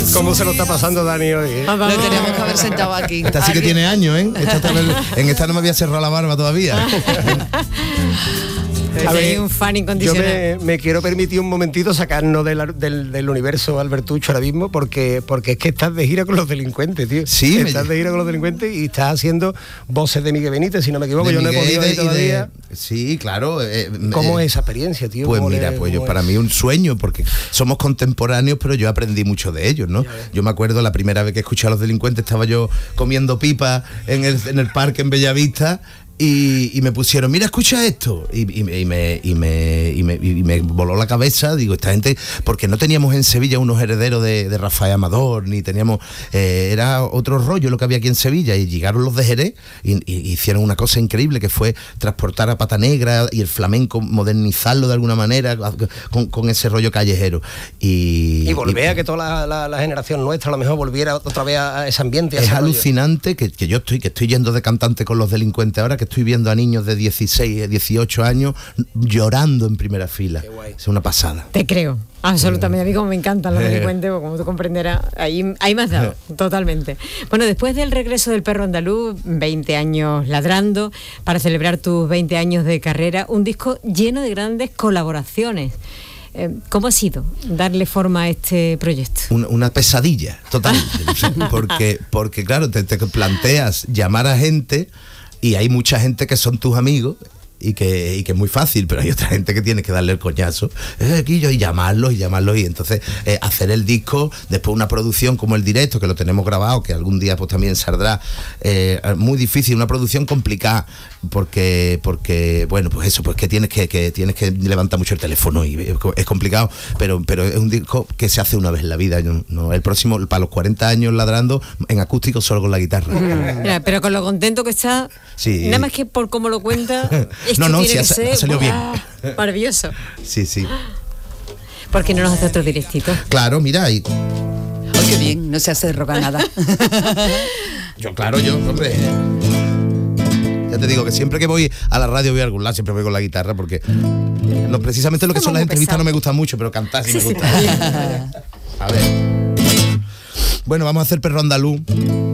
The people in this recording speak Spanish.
¿Cómo se lo está pasando Dani hoy? Lo tenemos que haber sentado aquí. Esta sí que tiene años, ¿eh? En esta no me había cerrado la barba todavía. A ver, un fan incondicional. Yo me quiero permitir un momentito sacarnos del universo Albertucho ahora mismo, porque es que estás de gira con los delincuentes, tío. Sí, estás de gira con los delincuentes y estás haciendo voces de Miguel Benítez, si no me equivoco. Yo no he podido ir todavía. Sí, claro. ¿Cómo es esa experiencia, tío? Pues mira, para mí un sueño, porque somos contemporáneos, pero yo aprendí mucho de ellos, ¿no? Yo me acuerdo la primera vez que escuché a los delincuentes, estaba yo comiendo pipa en el parque en Bellavista. Y me pusieron, mira, escucha esto, y me voló la cabeza. Digo, esta gente, porque no teníamos en Sevilla unos herederos de Rafael Amador, ni teníamos, era otro rollo lo que había aquí en Sevilla, y llegaron los de Jerez y hicieron una cosa increíble, que fue transportar a Pata Negra y el flamenco, modernizarlo de alguna manera con ese rollo callejero. Y volver a que toda la generación nuestra a lo mejor volviera otra vez a ese ambiente. Es alucinante que yo estoy yendo de cantante con los delincuentes ahora, que estoy viendo a niños de 16, 18 años llorando en primera fila. Es una pasada. Te creo, absolutamente. A mí como me encantan los delincuentes, como tú comprenderás, ahí me has dado, totalmente. Bueno, después del regreso del Perro Andaluz, 20 años ladrando, para celebrar tus 20 años de carrera, un disco lleno de grandes colaboraciones. ¿Cómo ha sido darle forma a este proyecto? Una pesadilla, totalmente. porque claro, te planteas llamar a gente, y hay mucha gente que son tus amigos y que es muy fácil, pero hay otra gente que tienes que darle el coñazo, y llamarlos, y entonces hacer el disco, después una producción como el directo, que lo tenemos grabado, que algún día pues también saldrá, muy difícil, una producción complicada, porque bueno, pues eso, pues que tienes que levantar mucho el teléfono, y es complicado, pero es un disco que se hace una vez en la vida. No, el próximo, para los 40 años, ladrando en acústico, solo con la guitarra. Mira, pero con lo contento que está, sí. Nada más que por cómo lo cuenta. No, sí, ha salido bien. Maravilloso. Sí. ¿Por qué no nos hace otro directito? Claro, mira. Ay, qué bien, no se hace rogar nada. Hombre. Ya te digo que siempre que voy a la radio, voy a algún lado, siempre voy con la guitarra, porque no, precisamente lo que son las entrevistas no me gustan mucho, pero cantar sí me gusta. A ver. Bueno, vamos a hacer Perro Andaluz.